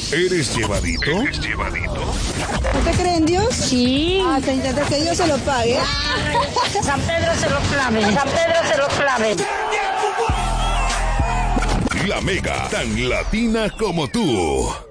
¿Eres llevadito? ¿Usted cree en Dios? Sí. Hasta intenta que Dios se lo pague. San Pedro se lo clave. San Pedro se lo clave. La Mega, tan latina como tú.